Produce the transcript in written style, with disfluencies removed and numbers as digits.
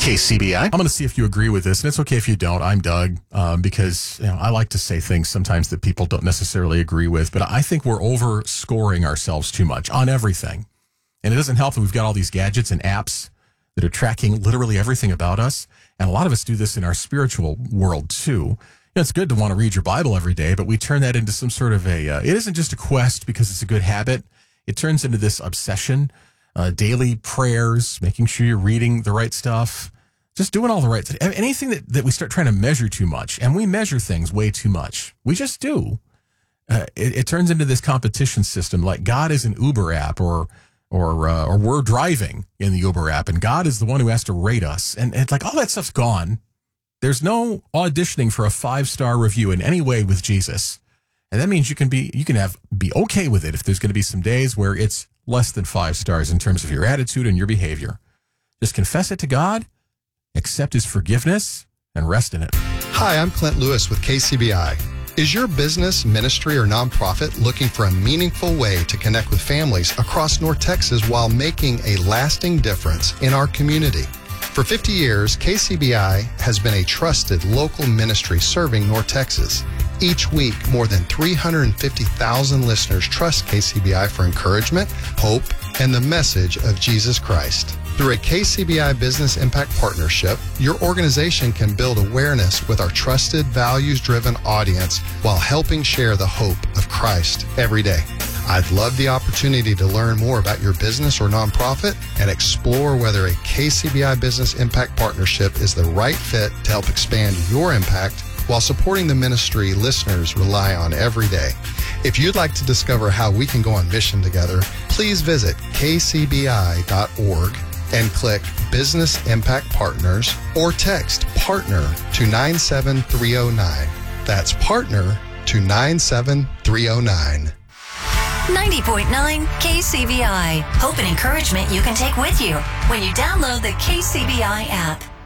KCBI. I'm going to see if you agree with this, and it's okay if you don't. I'm Doug, because I like to say things sometimes that people don't necessarily agree with, but I think we're over-scoring ourselves too much on everything. And it doesn't help that we've got all these gadgets and apps that are tracking literally everything about us, and a lot of us do this in our spiritual world, too. It's good to want to read your Bible every day, but we turn that into some sort of it isn't just a quest because it's a good habit. It turns into this obsession. Daily prayers, making sure you're reading the right stuff, just doing all the right stuff. Anything that we start trying to measure too much, and we measure things way too much. We just do. It turns into this competition system, like God is an Uber app, or we're driving in the Uber app, and God is the one who has to rate us. And it's like all that stuff's gone. There's no auditioning for a 5-star review in any way with Jesus. And that means you can be okay with it if there's going to be some days where it's less than 5 stars in terms of your attitude and your behavior. Just confess it to God, accept his forgiveness, and rest in it. Hi, I'm Clint Lewis with KCBI. Is your business, ministry, or nonprofit looking for a meaningful way to connect with families across North Texas while making a lasting difference in our community? For 50 years, KCBI has been a trusted local ministry serving North Texas. Each week, more than 350,000 listeners trust KCBI for encouragement, hope, and the message of Jesus Christ. Through a KCBI Business Impact Partnership, your organization can build awareness with our trusted, values-driven audience while helping share the hope of Christ every day. I'd love the opportunity to learn more about your business or nonprofit and explore whether a KCBI Business Impact Partnership is the right fit to help expand your impact while supporting the ministry listeners rely on every day. If you'd like to discover how we can go on mission together, please visit kcbi.org and click Business Impact Partners or text PARTNER to 97309. That's PARTNER to 97309. 90.9 KCBI. Hope and encouragement you can take with you when you download the KCBI app.